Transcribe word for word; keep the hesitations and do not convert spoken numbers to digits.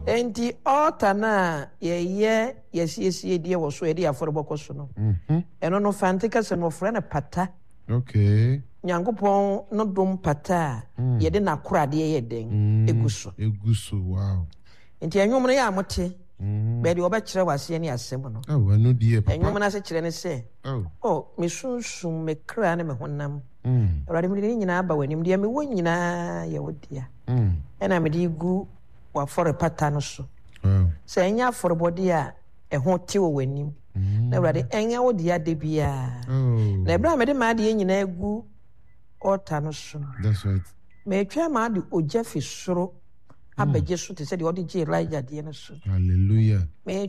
Enti altar na ye ye yesiesie die wo so e de aforoboko so no. Mhm. Eno no fantika se no frɛ na pata. Okay. Nyankopɔn no dom pata mm. ye de na korade ye den mm. eguso. Eguso wow. Enti enwom no ya amote. Mm. Be de obekire wase ne asem no. Ah wa no die papa. Enwom na se kire ne se. Oh. Oh, me sunsun me kra ne me honam. Mm. Awurade me de nyina aba wanim de me wo nyina ye wodia. Mm. Ena me de gu wa for pata no so. Wow. Se enya for body a e ho te wo wanim. Mm. Na awurade enya wo dia de bia. Oh. Na ebra me de ma de nyina gu altar no so. That's right. Me twa ma de ogya fi soro abeje so te se de odi je Elijah de no so. Hallelujah. Me